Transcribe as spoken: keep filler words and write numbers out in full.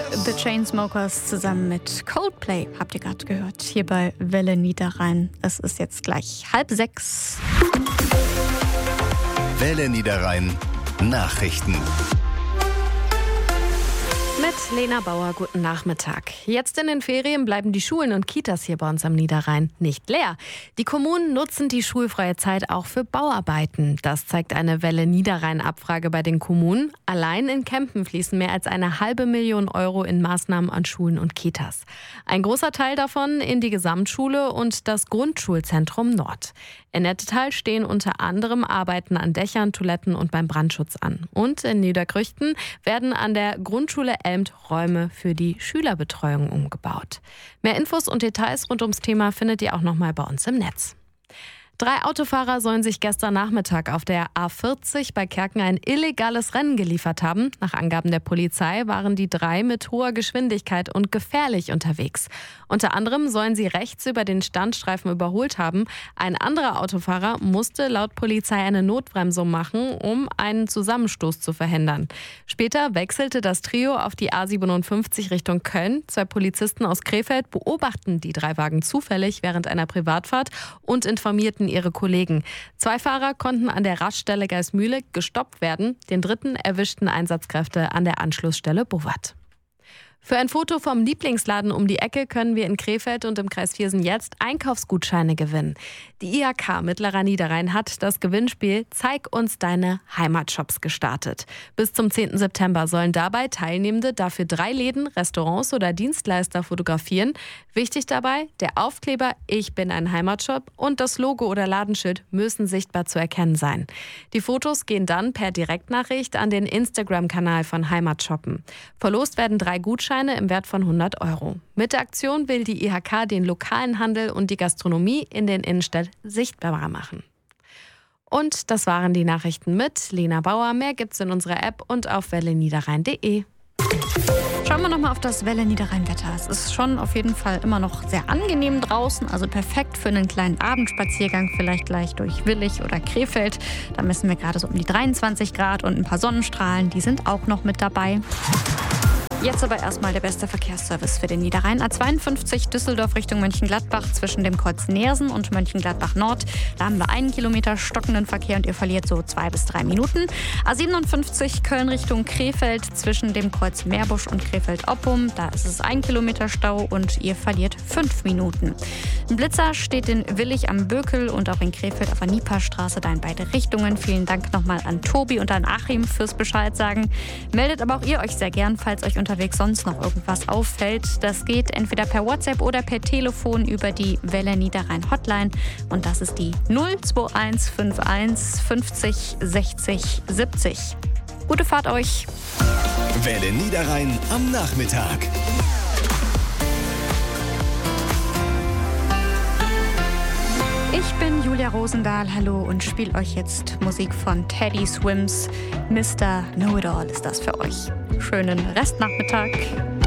The Chainsmokers zusammen mit Coldplay habt ihr gerade gehört, hier bei Welle Niederrhein. Es ist jetzt gleich halb sechs. Welle Niederrhein Nachrichten. Mit Lena Bauer, guten Nachmittag. Jetzt in den Ferien bleiben die Schulen und Kitas hier bei uns am Niederrhein nicht leer. Die Kommunen nutzen die schulfreie Zeit auch für Bauarbeiten. Das zeigt eine Welle Niederrhein-Abfrage bei den Kommunen. Allein in Kempen fließen mehr als eine halbe Million Euro in Maßnahmen an Schulen und Kitas. Ein großer Teil davon in die Gesamtschule und das Grundschulzentrum Nord. In Nettetal stehen unter anderem Arbeiten an Dächern, Toiletten und beim Brandschutz an. Und in Niederkrüchten werden an der Grundschule Elmt Räume für die Schülerbetreuung umgebaut. Mehr Infos und Details rund ums Thema findet ihr auch noch mal bei uns im Netz. Drei Autofahrer sollen sich gestern Nachmittag auf der A vierzig bei Kerken ein illegales Rennen geliefert haben. Nach Angaben der Polizei waren die drei mit hoher Geschwindigkeit und gefährlich unterwegs. Unter anderem sollen sie rechts über den Standstreifen überholt haben. Ein anderer Autofahrer musste laut Polizei eine Notbremsung machen, um einen Zusammenstoß zu verhindern. Später wechselte das Trio auf die A siebenundfünfzig Richtung Köln. Zwei Polizisten aus Krefeld beobachten die drei Wagen zufällig während einer Privatfahrt und informierten ihre Kollegen. Zwei Fahrer konnten an der Raststelle Geismühle gestoppt werden. Den dritten erwischten Einsatzkräfte an der Anschlussstelle Bowat. Für ein Foto vom Lieblingsladen um die Ecke können wir in Krefeld und im Kreis Viersen jetzt Einkaufsgutscheine gewinnen. Die I H K Mittlerer Niederrhein hat das Gewinnspiel Zeig uns deine Heimatshops gestartet. Bis zum zehnten September sollen dabei Teilnehmende dafür drei Läden, Restaurants oder Dienstleister fotografieren. Wichtig dabei, der Aufkleber Ich bin ein Heimatshop und das Logo oder Ladenschild müssen sichtbar zu erkennen sein. Die Fotos gehen dann per Direktnachricht an den Instagram-Kanal von Heimatshoppen. Verlost werden drei Gutscheine im Wert von hundert Euro. Mit der Aktion will die I H K den lokalen Handel und die Gastronomie in den Innenstädten sichtbarer machen. Und das waren die Nachrichten mit Lena Bauer. Mehr gibt's in unserer App und auf welle niederrhein punkt de. Schauen wir nochmal auf das Welle Niederrhein-Wetter. Es ist schon auf jeden Fall immer noch sehr angenehm draußen, also perfekt für einen kleinen Abendspaziergang, vielleicht gleich durch Willich oder Krefeld. Da messen wir gerade so um die dreiundzwanzig Grad und ein paar Sonnenstrahlen, die sind auch noch mit dabei. Jetzt aber erstmal der beste Verkehrsservice für den Niederrhein. A zweiundfünfzig Düsseldorf Richtung Mönchengladbach zwischen dem Kreuz Neersen und Mönchengladbach Nord. Da haben wir einen Kilometer stockenden Verkehr und ihr verliert so zwei bis drei Minuten. A siebenundfünfzig Köln Richtung Krefeld zwischen dem Kreuz Meerbusch und Krefeld-Oppum. Da ist es ein Kilometer Stau und ihr verliert fünf Minuten. Ein Blitzer steht in Willich am Bökel und auch in Krefeld auf der Nieperstraße, da in beide Richtungen. Vielen Dank nochmal an Tobi und an Achim fürs Bescheid sagen. Meldet aber auch ihr euch sehr gern, falls euch unterwegs sonst noch irgendwas auffällt. Das geht entweder per WhatsApp oder per Telefon über die Welle Niederrhein Hotline. Und das ist die null zwei eins fünf eins fünfzig sechzig siebzig. Gute Fahrt euch! Welle Niederrhein am Nachmittag. Ich bin Julia Rosendahl, hallo und spiele euch jetzt Musik von Teddy Swims. Mister Know-It-All ist das für euch. Schönen Restnachmittag.